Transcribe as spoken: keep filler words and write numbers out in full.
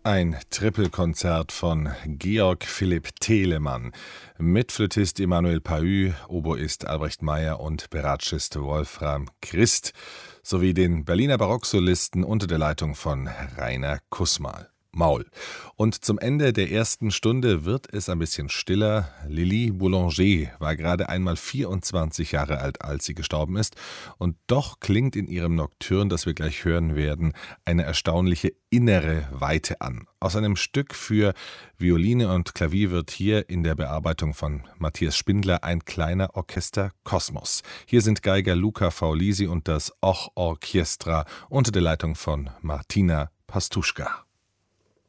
Ein Trippelkonzert von Georg Philipp Telemann mit Flötist Emanuel Pahü, Oboist Albrecht Meyer und Bratschist Wolfram Christ sowie den Berliner Barocksolisten unter der Leitung von Rainer Kussmahl. Maul. Und zum Ende der ersten Stunde wird es ein bisschen stiller. Lili Boulanger war gerade einmal vierundzwanzig Jahre alt, als sie gestorben ist. Und doch klingt in ihrem Nocturne, das wir gleich hören werden, eine erstaunliche innere Weite an. Aus einem Stück für Violine und Klavier wird hier in der Bearbeitung von Matthias Spindler ein kleiner Orchesterkosmos. Hier sind Geiger Luca Faulisi und das Och Orchestra unter der Leitung von Martina Pastuschka.